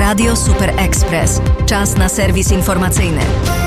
Radio Super Express. Czas na serwis informacyjny.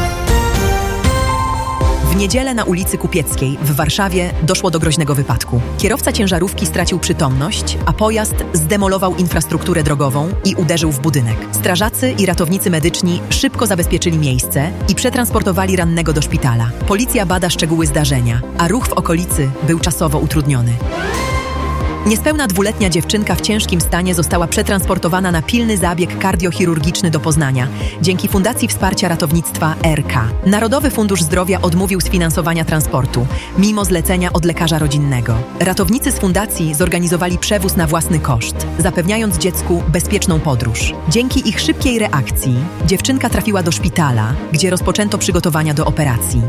W niedzielę na ulicy Kupieckiej w Warszawie doszło do groźnego wypadku. Kierowca ciężarówki stracił przytomność, a pojazd zdemolował infrastrukturę drogową i uderzył w budynek. Strażacy i ratownicy medyczni szybko zabezpieczyli miejsce i przetransportowali rannego do szpitala. Policja bada szczegóły zdarzenia, a ruch w okolicy był czasowo utrudniony. Niespełna 2-letnia dziewczynka w ciężkim stanie została przetransportowana na pilny zabieg kardiochirurgiczny do Poznania dzięki Fundacji Wsparcia Ratownictwa RK. Narodowy Fundusz Zdrowia odmówił sfinansowania transportu, mimo zlecenia od lekarza rodzinnego. Ratownicy z fundacji zorganizowali przewóz na własny koszt, zapewniając dziecku bezpieczną podróż. Dzięki ich szybkiej reakcji dziewczynka trafiła do szpitala, gdzie rozpoczęto przygotowania do operacji.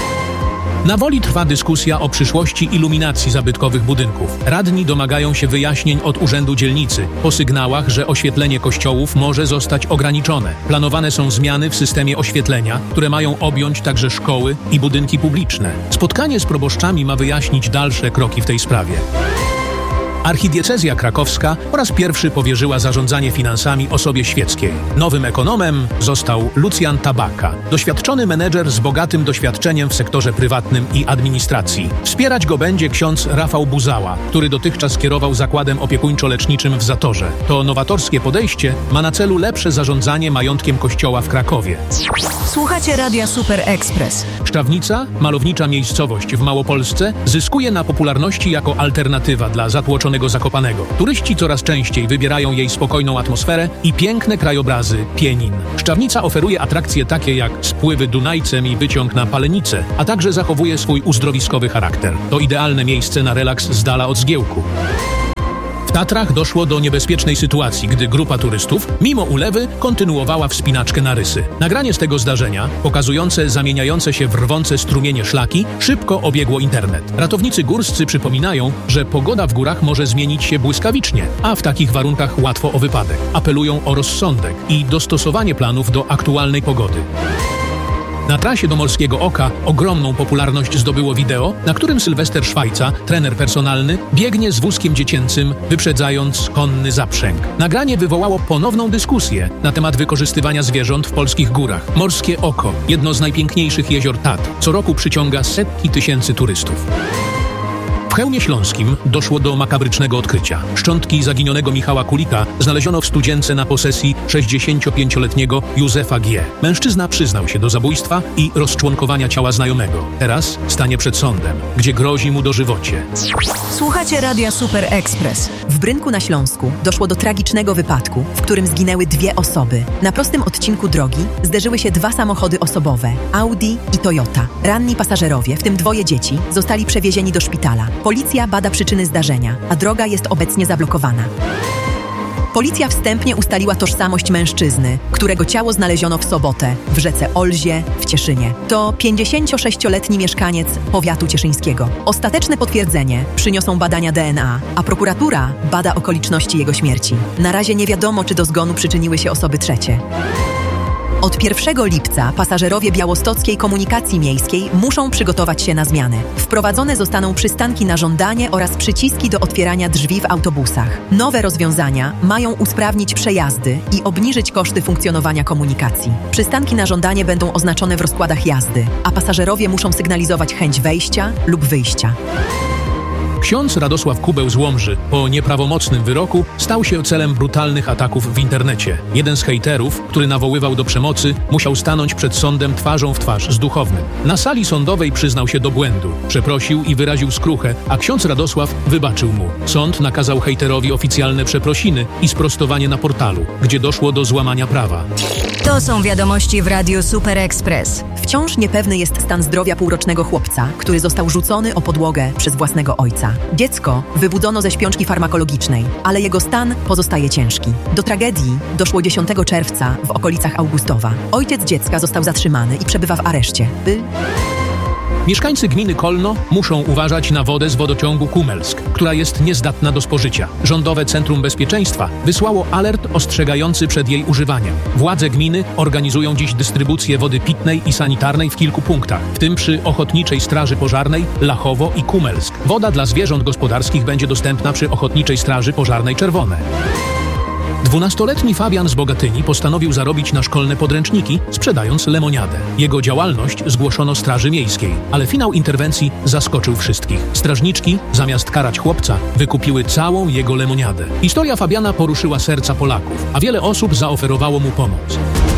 Na Woli trwa dyskusja o przyszłości iluminacji zabytkowych budynków. Radni domagają się wyjaśnień od Urzędu Dzielnicy po sygnałach, że oświetlenie kościołów może zostać ograniczone. Planowane są zmiany w systemie oświetlenia, które mają objąć także szkoły i budynki publiczne. Spotkanie z proboszczami ma wyjaśnić dalsze kroki w tej sprawie. Archidiecezja krakowska po raz pierwszy powierzyła zarządzanie finansami osobie świeckiej. Nowym ekonomem został Lucjan Tabaka, doświadczony menedżer z bogatym doświadczeniem w sektorze prywatnym i administracji. Wspierać go będzie ksiądz Rafał Buzała, który dotychczas kierował zakładem opiekuńczo-leczniczym w Zatorze. To nowatorskie podejście ma na celu lepsze zarządzanie majątkiem kościoła w Krakowie. Słuchacie Radia Super Express. Szczawnica, malownicza miejscowość w Małopolsce, zyskuje na popularności jako alternatywa dla zatłoczonego Zakopanego. Turyści coraz częściej wybierają jej spokojną atmosferę i piękne krajobrazy Pienin. Szczawnica oferuje atrakcje takie jak spływy Dunajcem i wyciąg na Palenicę, a także zachowuje swój uzdrowiskowy charakter. To idealne miejsce na relaks z dala od zgiełku. W Tatrach doszło do niebezpiecznej sytuacji, gdy grupa turystów, mimo ulewy, kontynuowała wspinaczkę na Rysy. Nagranie z tego zdarzenia, pokazujące zamieniające się w rwące strumienie szlaki, szybko obiegło internet. Ratownicy górscy przypominają, że pogoda w górach może zmienić się błyskawicznie, a w takich warunkach łatwo o wypadek. Apelują o rozsądek i dostosowanie planów do aktualnej pogody. Na trasie do Morskiego Oka ogromną popularność zdobyło wideo, na którym Sylwester Szwajca, trener personalny, biegnie z wózkiem dziecięcym, wyprzedzając konny zaprzęg. Nagranie wywołało ponowną dyskusję na temat wykorzystywania zwierząt w polskich górach. Morskie Oko, jedno z najpiękniejszych jezior Tatr, co roku przyciąga setki tysięcy turystów. W Chełmie Śląskim doszło do makabrycznego odkrycia. Szczątki zaginionego Michała Kulika znaleziono w studzience na posesji 65-letniego Józefa G. Mężczyzna przyznał się do zabójstwa i rozczłonkowania ciała znajomego. Teraz stanie przed sądem, gdzie grozi mu dożywocie. Słuchacie Radia Super Express. W Brynku na Śląsku doszło do tragicznego wypadku, w którym zginęły 2 osoby. Na prostym odcinku drogi zderzyły się 2 samochody osobowe, Audi i Toyota. Ranni pasażerowie, w tym 2 dzieci, zostali przewiezieni do szpitala. Policja bada przyczyny zdarzenia, a droga jest obecnie zablokowana. Policja wstępnie ustaliła tożsamość mężczyzny, którego ciało znaleziono w sobotę w rzece Olzie w Cieszynie. To 56-letni mieszkaniec powiatu cieszyńskiego. Ostateczne potwierdzenie przyniosą badania DNA, a prokuratura bada okoliczności jego śmierci. Na razie nie wiadomo, czy do zgonu przyczyniły się osoby trzecie. Od 1 lipca pasażerowie białostockiej komunikacji miejskiej muszą przygotować się na zmiany. Wprowadzone zostaną przystanki na żądanie oraz przyciski do otwierania drzwi w autobusach. Nowe rozwiązania mają usprawnić przejazdy i obniżyć koszty funkcjonowania komunikacji. Przystanki na żądanie będą oznaczone w rozkładach jazdy, a pasażerowie muszą sygnalizować chęć wejścia lub wyjścia. Ksiądz Radosław Kubeł z Łomży po nieprawomocnym wyroku stał się celem brutalnych ataków w internecie. Jeden z hejterów, który nawoływał do przemocy, musiał stanąć przed sądem twarzą w twarz z duchownym. Na sali sądowej przyznał się do błędu, przeprosił i wyraził skruchę, a ksiądz Radosław wybaczył mu. Sąd nakazał hejterowi oficjalne przeprosiny i sprostowanie na portalu, gdzie doszło do złamania prawa. To są wiadomości w Radiu Super Express. Wciąż niepewny jest stan zdrowia półrocznego chłopca, który został rzucony o podłogę przez własnego ojca. Dziecko wybudzono ze śpiączki farmakologicznej, ale jego stan pozostaje ciężki. Do tragedii doszło 10 czerwca w okolicach Augustowa. Ojciec dziecka został zatrzymany i przebywa w areszcie. Mieszkańcy gminy Kolno muszą uważać na wodę z wodociągu Kumelsk, która jest niezdatna do spożycia. Rządowe Centrum Bezpieczeństwa wysłało alert ostrzegający przed jej używaniem. Władze gminy organizują dziś dystrybucję wody pitnej i sanitarnej w kilku punktach, w tym przy Ochotniczej Straży Pożarnej, Lachowo i Kumelsk. Woda dla zwierząt gospodarskich będzie dostępna przy Ochotniczej Straży Pożarnej Czerwone. 12-letni Fabian z Bogatyni postanowił zarobić na szkolne podręczniki, sprzedając lemoniadę. Jego działalność zgłoszono Straży Miejskiej, ale finał interwencji zaskoczył wszystkich. Strażniczki, zamiast karać chłopca, wykupiły całą jego lemoniadę. Historia Fabiana poruszyła serca Polaków, a wiele osób zaoferowało mu pomoc.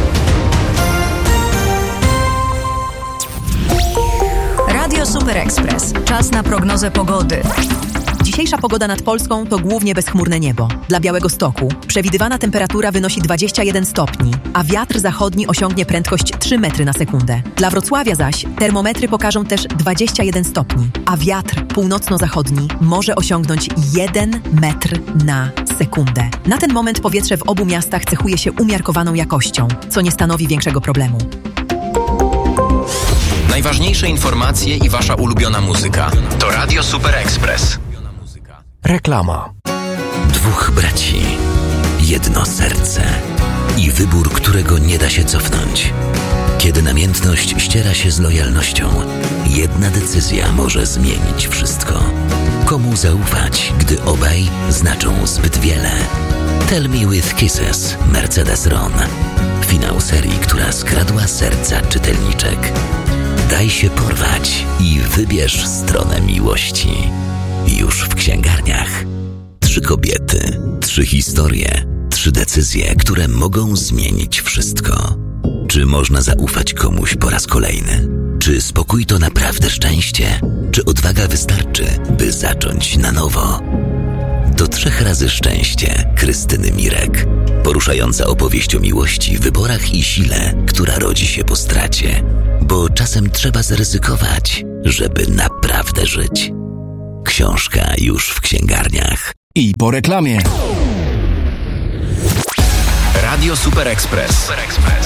Radio Super Express. Czas na prognozę pogody. Dzisiejsza pogoda nad Polską to głównie bezchmurne niebo. Dla Białegostoku przewidywana temperatura wynosi 21 stopni, a wiatr zachodni osiągnie prędkość 3 metry na sekundę. Dla Wrocławia zaś termometry pokażą też 21 stopni, a wiatr północno-zachodni może osiągnąć 1 metr na sekundę. Na ten moment powietrze w obu miastach cechuje się umiarkowaną jakością, co nie stanowi większego problemu. Najważniejsze informacje i wasza ulubiona muzyka to Radio Super Express. Reklama. Dwóch braci, jedno serce i wybór, którego nie da się cofnąć. Kiedy namiętność ściera się z lojalnością, jedna decyzja może zmienić wszystko. Komu zaufać, gdy obaj znaczą zbyt wiele? Tell Me With Kisses, Mercedes Ron. Finał serii, która skradła serca czytelniczek. Daj się porwać i wybierz stronę miłości. Już w księgarniach. 3 kobiety, 3 historie, 3 decyzje, które mogą zmienić wszystko. Czy można zaufać komuś po raz kolejny? Czy spokój to naprawdę szczęście? Czy odwaga wystarczy, by zacząć na nowo? To 3 razy szczęście Krystyny Mirek. Poruszająca opowieść o miłości, wyborach i sile, która rodzi się po stracie. Bo czasem trzeba zaryzykować, żeby naprawdę żyć. Książka już w księgarniach. I po reklamie. Radio Super Express.